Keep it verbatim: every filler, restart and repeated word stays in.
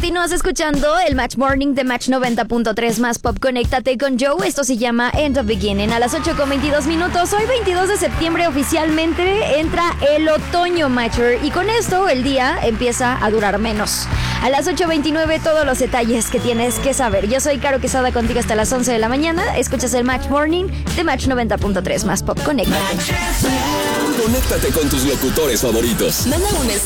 Continúas escuchando el Match Morning de Match noventa punto tres más Pop. Conéctate con Joe. Esto se llama End of Beginning. A las ocho con veintidós minutos. Hoy veintidós de septiembre oficialmente entra el otoño, Matcher. Y con esto el día empieza a durar menos. A las ocho veintinueve todos los detalles que tienes que saber. Yo soy Caro Quesada contigo hasta las once de la mañana. Escuchas el Match Morning de Match noventa punto tres más Pop. Conéctate. Conéctate con tus locutores favoritos. Manda un